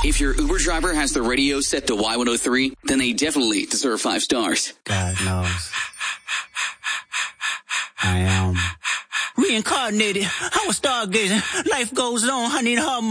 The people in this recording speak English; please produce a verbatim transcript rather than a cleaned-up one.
If your Uber driver has the radio set to Y one oh three, then they definitely deserve five stars. God knows. I am. Reincarnated. I was stargazing. Life goes on. I need her